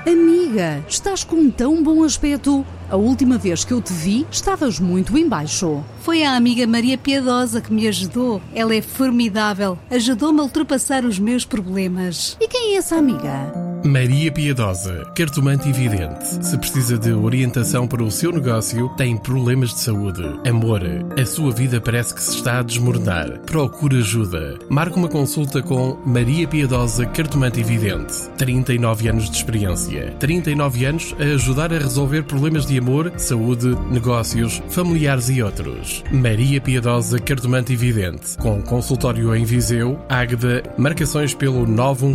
Amiga, estás com um tão bom aspecto. A última vez que eu te vi, estavas muito em baixo. Foi a amiga Maria Piedosa que me ajudou. Ela é formidável. Ajudou-me a ultrapassar os meus problemas. E quem é essa amiga? Maria Piedosa, cartomante e vidente. Se precisa de orientação para o seu negócio, tem problemas de saúde, amor, a sua vida parece que se está a desmoronar. Procure ajuda. Marque uma consulta com Maria Piedosa, cartomante e vidente. 39 anos de experiência. 39 anos a ajudar a resolver problemas de amor, saúde, negócios, familiares e outros. Maria Piedosa, cartomante e vidente. Com consultório em Viseu, Águeda, marcações pelo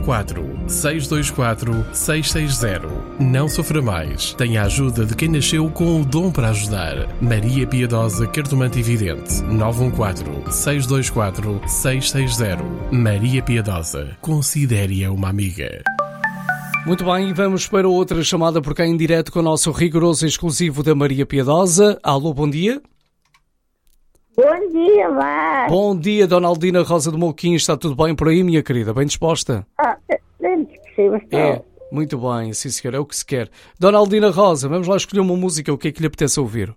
914-624-660. Não sofra mais. Tenha a ajuda de quem nasceu com o dom para ajudar. Maria Piedosa, cartomante e vidente. 914-624-660. Maria Piedosa. Considere-a uma amiga. Muito bem, vamos para outra chamada por cá em direto com o nosso rigoroso exclusivo da Maria Piedosa. Alô, bom dia. Bom dia, Mar. Bom dia, Dona Aldina Rosa do Mouquinho. Está tudo bem por aí, minha querida? Bem disposta? Dentro de cima estou. É, muito bem, sim senhor, é o que se quer. Dona Aldina Rosa, vamos lá escolher uma música, o que é que lhe apetece ouvir?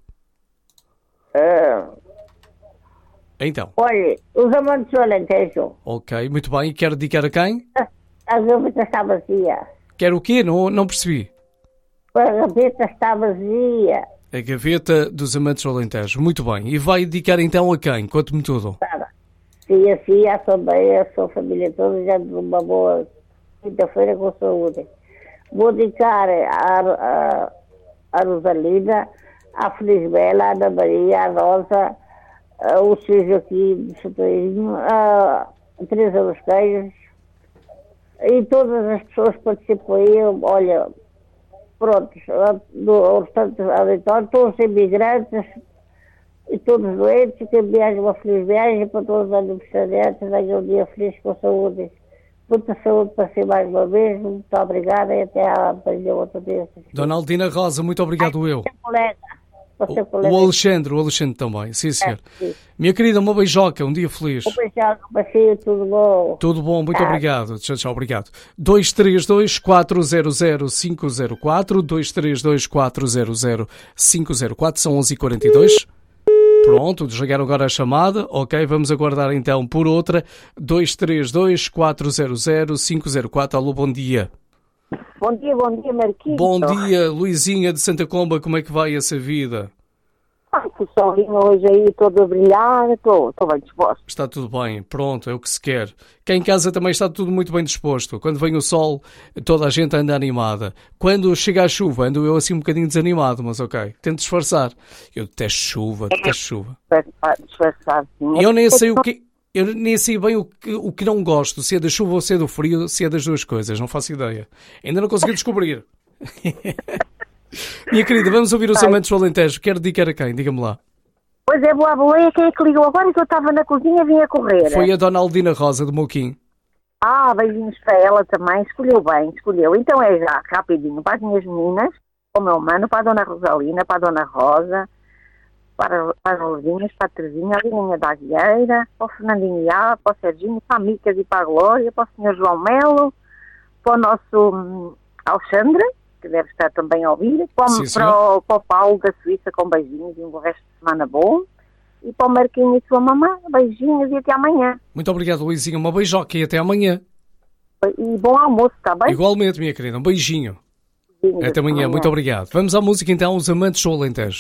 Então. Olha, os amantes do Alentejo. Ok, muito bem. E quer dedicar a quem? A gaveta está vazia. Quer o quê? Não percebi. A gaveta está vazia. A gaveta dos amantes do Alentejo. Muito bem. E vai dedicar então a quem? Conte-me tudo. Sim, assim, a sua família toda, já de uma boa quinta-feira com saúde. Vou dedicar a Rosalina, a Felisbela, a Ana Maria, a Rosa, o Sr. Joaquim de Sotoinho, a Teresa dos Queijos e todas as pessoas que participam aí. Olha, pronto, do restante auditório, todos os imigrantes e todos doentes, que viagem, uma feliz viagem para todos os aniversariantes, tenham um dia feliz com saúde. Muita saúde para si mais uma vez, muito obrigada e até à outra vez. Dona Aldina Rosa, muito obrigado eu. Colega. O Alexandre também, sim senhor. Sim. Minha querida, uma beijoca, um dia feliz. Um beijoca, baixinho, tudo bom. Tudo bom, muito obrigado. Tchau, obrigado. 232-400-504, 232-400-504, são 11h42. Pronto, desligaram agora a chamada. Ok, vamos aguardar então por outra. 232-400-504, alô, bom dia. Bom dia, Marquinhos. Bom dia, Luizinha de Santa Comba, como é que vai essa vida? O solinho hoje aí todo a brilhar, estou bem disposto. Está tudo bem, pronto, é o que se quer. Cá em casa também está tudo muito bem disposto. Quando vem o sol, toda a gente anda animada. Quando chega a chuva, ando eu assim um bocadinho desanimado, mas ok, tento disfarçar. Eu detesto chuva. Disfarçar, sim. Eu nem sei bem o que não gosto, se é da chuva ou se é do frio, se é das duas coisas, não faço ideia. Ainda não consegui descobrir. Minha querida, vamos ouvir os amantes do Alentejo. Quero dedicar a quem? Diga-me lá. Pois é, boa boleia, quem é que ligou agora que eu estava na cozinha e vim a correr? Foi a Dona Aldina Rosa do Mouquinho. Beijinhos para ela também, escolheu bem. Então é já, rapidinho, para as minhas meninas, para o meu mano, para a Dona Rosalina, para a Dona Rosa, para as Lourdinhas, para a Terezinha, a Lininha da Aguieira, para o Fernandinho Iá, para o Serginho, para a Micas e para a Glória, para o Sr. João Melo, para o nosso Alexandre, que deve estar também a ouvir, para o Paulo da Suíça com beijinhos e um resto de semana bom, e para o Marquinhos e sua mamãe, beijinhos e até amanhã. Muito obrigado, Luizinha, uma beijoca e até amanhã. E bom almoço, está bem? Igualmente, minha querida, um beijinho. Até amanhã, muito obrigado. Vamos à música então, Os Amantes do Alentejo.